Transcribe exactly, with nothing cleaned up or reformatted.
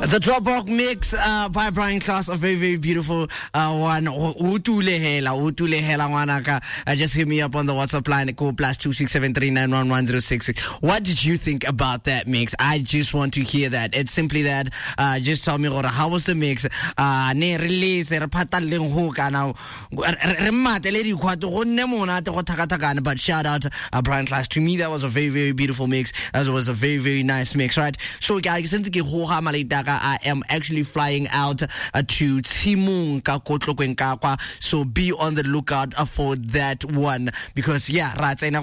The Dropbox mix uh, by Brian Class, a very, very beautiful uh, one. Utulehela, Utulehela Wanaka. Uh, just hit me up on the WhatsApp line at call plus two six seven three nine one one zero six six. What did you think about that mix? I just want to hear that. It's simply that. Uh, just tell me, how was the mix? Uh, ne release, re pataleng hoka now. But shout out uh, Brian Class. To me, that was a very, very beautiful mix. That was a very, very nice mix, right? So, guys, since I am actually flying out uh, to Timung Kakotlo Kwenkakwa, so be on the lookout uh, for that one because yeah, right.